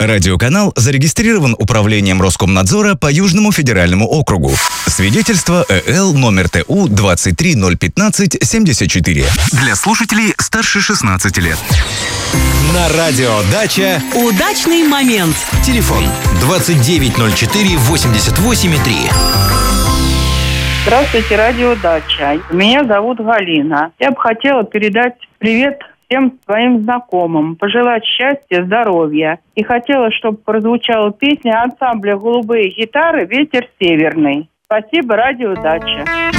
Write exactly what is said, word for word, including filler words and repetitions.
Радиоканал зарегистрирован Управлением Роскомнадзора по Южному федеральному округу. Свидетельство ЭЛ номер ТУ двадцать три ноль пятнадцать семьдесят четыре. Для слушателей старше шестнадцати лет. На радио «Дача» удачный момент. Телефон двадцать девять ноль четыре восемьдесят восемь три. Здравствуйте, радио «Дача». Меня зовут Галина. Я бы хотела передать привет всем своим знакомым, пожелать счастья, здоровья. И хотела, чтобы прозвучала песня ансамбля «Голубые гитары» «Ветер северный». Спасибо, радио «Дача».